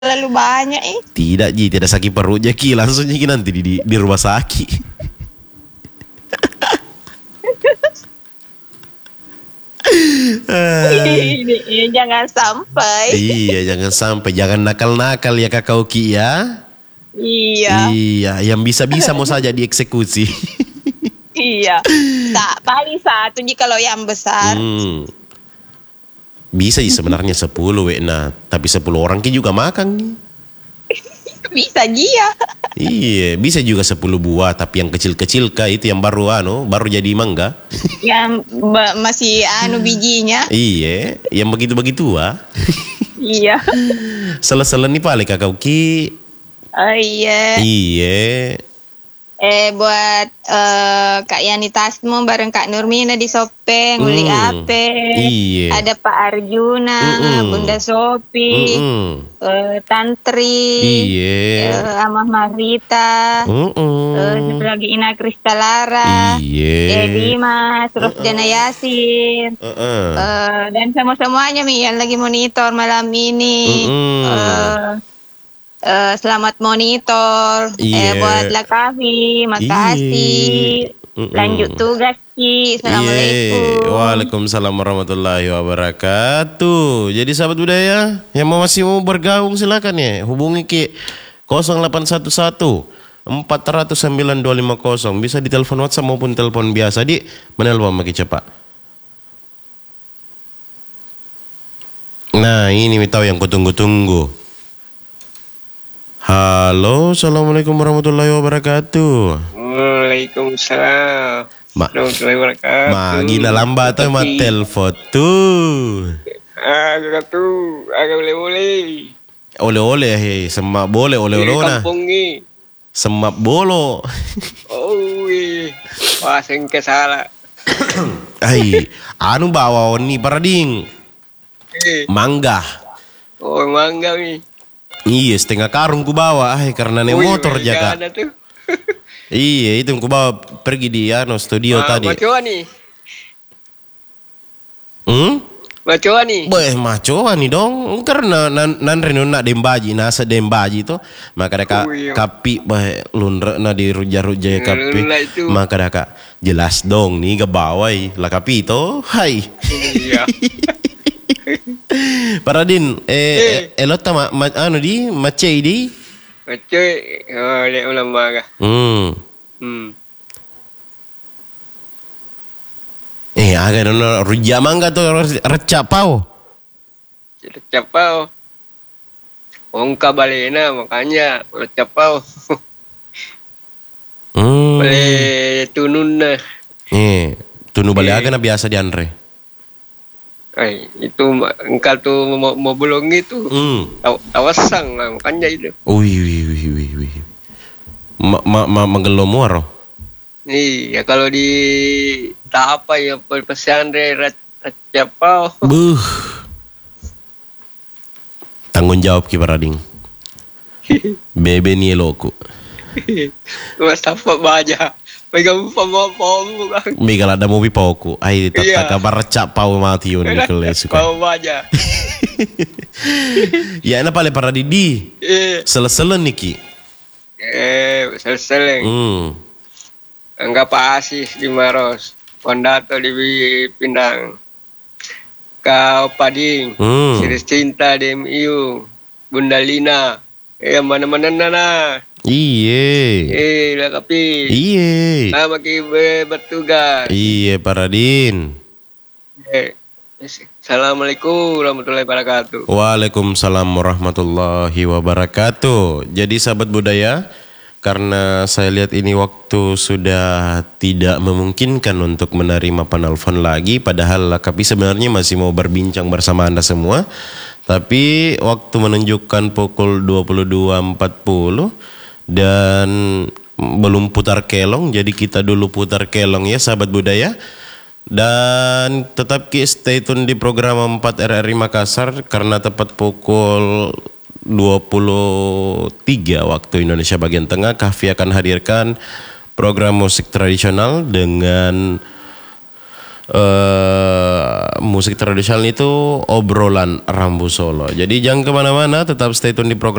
terlalu banyak Tidak Ji, tidak sakit perut Ki, langsung Ki nanti di rumah sakit. Jangan sampai. Iya, jangan sampai, jangan nakal-nakal ya kakak Ki ya. Iya. Iya, yang bisa-bisa mau saja dieksekusi. Iya. Tak paling satu Ji kalau yang besar. Bisa sih sebenarnya 10 Wena, tapi 10 orang Ki juga makan. Bisa Ji ya. Iya, bisa juga 10 buah, tapi yang kecil-kecil kah itu yang baru baru jadi mangga. Yang masih bijinya. Iya, yang begitu-begitu Iya. Sele-sele nih paling kakak Ki. Oh iya. Iya. Buat Kak Yani Tasmo bareng Kak Nurmina di Sopeng, Uli Ape. Iya. Ada Pak Arjuna, Bunda Sopi, Tantri. Iya. Amah Marita. Satu lagi Ina Kristalara. Iya. Dimas, terus Jana Yasin. Dan semuanya yang lagi monitor malam ini. Selamat monitor. Buat Lakavi, makasih. Lanjut tugas Ki. Assalamualaikum. Waalaikumsalam warahmatullahi wabarakatuh. Jadi sahabat budaya yang masih mau bergabung silakan ya, hubungi Ki 0811 409 250. Bisa di telepon WhatsApp maupun telepon biasa. Di menelpon makin cepat. Nah, ini tahu yang kutunggu-tunggu. Halo, assalamualaikum warahmatullahi wabarakatuh. Waalaikumsalam warahmatullahi wabarakatuh. Gila lambat tuh mat telepon tuh. Agak boleh. Oleh semak boleh oleh-oleh na. Kampung ni. Semak bolo. Oh, wah sengke salah. Bawa ni parading. Mangga. Oh, mangga ni. Iya, setengah karung ku bawa karena naik motor jaga. Iya, itu ku bawa pergi di studio tadi. Macoan ni. Macoan ni. Macoan ni dong. Karena nan reno nak dembaji, nasa dembaji tu, maka deka kapi lunra na di ruja-ruja kapi. Maka deka jelas dong ni gabawai lah kapi to. Hai. Iya. Paradin, elota di macei di. Macei, lek ulam baga. Agak nono rujak mangga tuh recap pau. Recap pau. Ongka balena makanya recap pau. Bale tunun na. Tunu bale aga na biasa di Andre. Itu engkau tuh mau bolong itu tawasang lah makanya itu. Wih. Menggelom waro. Iya kalau di tak apa ya pesantren Racapau. Tanggung jawab Ki Parading. Bebe ni eloko. Mas apa baja. Pegang pom bukan. Miguel ada mobil pauku. Ai tak kabar recap pau mati yun keles. Pau baja. Ya na pale para di. Seleselen niki. Seleselen. Enggak pasis di Maros. Kondato di Pindang. Kau Pading. Siris Cinta di MIU. Bunda Lina. Mana-mana nana. Iya. Lakapi. Iya. Nama kita bertugas. Iya, Paradin. Assalamualaikum warahmatullahi wabarakatuh. Waalaikumsalam warahmatullahi wabarakatuh. Jadi sahabat budaya, karena saya lihat ini waktu sudah tidak memungkinkan untuk menerima penelpon lagi, padahal Lakapi sebenarnya masih mau berbincang bersama Anda semua. Tapi waktu menunjukkan pukul 22.40 dan belum putar kelong, jadi kita dulu putar kelong ya sahabat budaya. Dan tetap stay tune di program 4 RRI Makassar karena tepat pukul 23 waktu Indonesia bagian tengah Kahfi akan hadirkan program musik tradisional dengan musik tradisional itu obrolan Rambu Solo. Jadi jangan kemana-mana, tetap stay tune di program